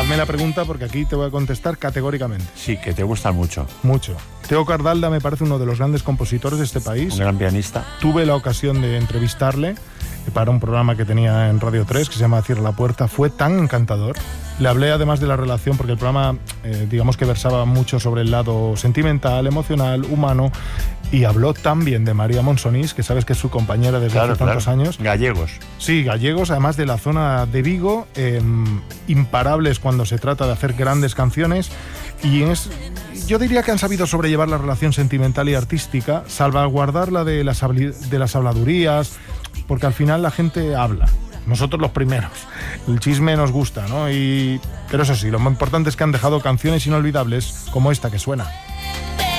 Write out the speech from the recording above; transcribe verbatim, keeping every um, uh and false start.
hazme la pregunta porque aquí te voy a contestar categóricamente. Sí, que te gustan mucho. Mucho. Teo Cardalda me parece uno de los grandes compositores de este país. Un gran pianista. Tuve la ocasión de entrevistarle para un programa que tenía en Radio tres que se llama Cierra la Puerta. Fue tan encantador. Le hablé además de la relación, porque el programa, eh, digamos que versaba mucho sobre el lado sentimental, emocional, humano, y habló también de María Monsonís, que sabes que es su compañera desde claro, hace tantos claro. años. Gallegos. Sí, gallegos, además de la zona de Vigo, eh, imparables cuando se trata de hacer grandes canciones, y es, yo diría que han sabido sobrellevar la relación sentimental y artística, salvaguardarla de las, de las habladurías, porque al final la gente habla. Nosotros los primeros. El chisme nos gusta, ¿no? Y... Pero eso sí, lo más importante es que han dejado canciones inolvidables como esta que suena.